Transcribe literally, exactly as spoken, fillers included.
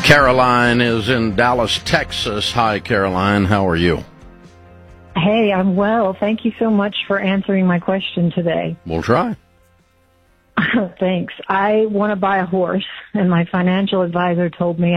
Caroline is in Dallas, Texas. Hi, Caroline. How are you? Hey, I'm well. Thank you so much for answering my question today. We'll try. Thanks. I want to buy a horse, and my financial advisor told me